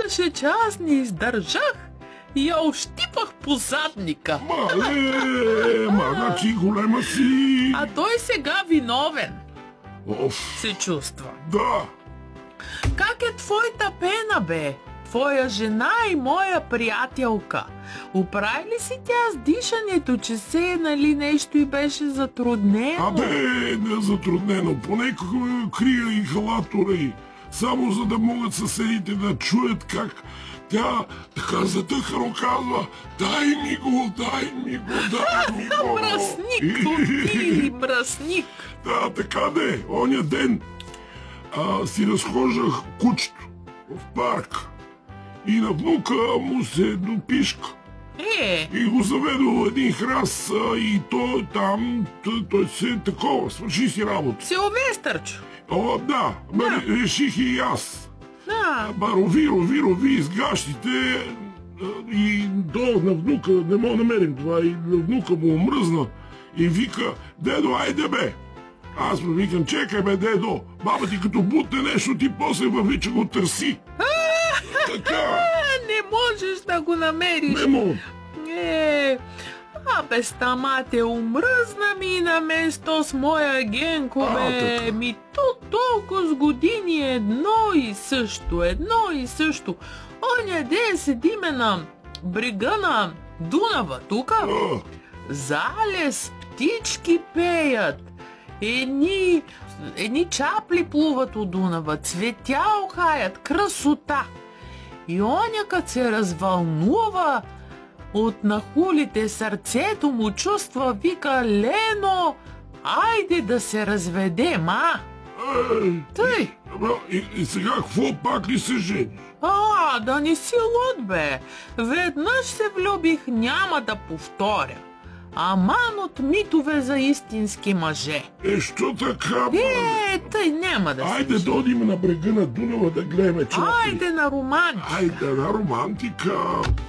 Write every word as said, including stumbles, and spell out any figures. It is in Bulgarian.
имаше, че аз не издържах и я ощипах по задника. Мале, мага ти голема си. А той сега виновен Оф, се чувства. да. Как е твоята пена, бе? Твоя жена и моя приятелка. Оправи ли си тя с дишането, че се, нали, нещо и беше затруднено? Абе, не е затруднено. Поне крия и халатора й. Само за да могат съседите да чуят как тя така затъхано казва: дай ми го, дай ми го, дай ми го. Мръсник, ти, мръсник. Да, така де. Оня ден а, си разхождах кучето в парк и на внука му се допишка. Е, И го заведох един храс а, и той там, той, той се такова, свърши си работа. Силвестърчо. О, да, ма Да. реших и аз. Да. Ба, рови, рови, рови с гащите а, и до на внука, не мога да намерим това, и на внука му омръзна и вика: дедо, айде бе! Аз му викам: чекай бе, дедо, баба ти като бутне нещо, ти после въвлича го търси. Така, А, не можеш да го намериш. не мога. Е, а бе, стама те омръзна ми на место с моя Генко, А, бе. така. Ми то толкова с години едно и също, едно и също. Оня ден седиме на брега на Дунава, тука. А, Залез, птички пеят, едни, едни чапли плуват от Дунава, цветя охаят, красота. И оня като се развълнува от нахулите, сърцето му чувства, вика: Лено, айде да се разведем, а? ей, Тъй, ама, и, и сега какво, пак ли се жениш? а, да не си луд, бе. Веднъж се влюбих, няма да повторя. Аман от митове за истински мъже. Е, що така, бе? Е, тъй няма да се... Айде да одим на брега на Дунава да гледаме чапли. Айде на романтика. Айде на романтика.